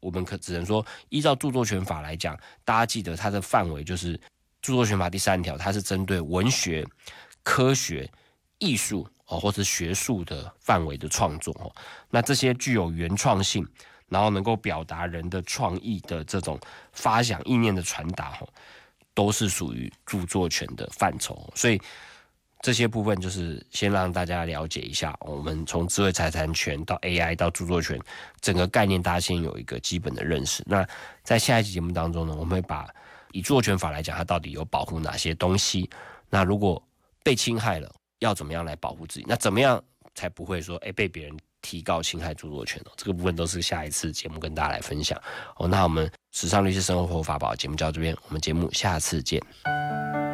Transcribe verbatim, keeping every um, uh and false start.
我们可只能说依照著作权法来讲，大家记得它的范围就是著作权法第三条，它是针对文学、科学、艺术哦，或是学术的范围的创作哦。那这些具有原创性，然后能够表达人的创意的这种发想、意念的传达哦，都是属于著作权的范畴。所以这些部分就是先让大家了解一下，我们从智慧财产权到 A I 到著作权整个概念，大家先有一个基本的认识。那在下一期节目当中呢，我们会把以著作权法来讲，它到底有保护哪些东西？那如果被侵害了，要怎么样来保护自己？那怎么样才不会说，哎，被别人提告侵害著作权哦？这个部分都是下一次节目跟大家来分享哦。那我们时尚律师生活法宝节目就到这边，我们节目下次见。